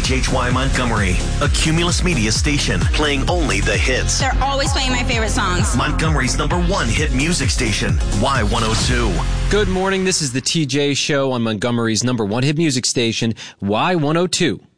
WHHY Montgomery, a Cumulus Media station, playing only the hits. They're always playing my favorite songs. Montgomery's #1 hit music station, Y102. Good morning. This is the TJ Show on Montgomery's #1 hit music station, Y102.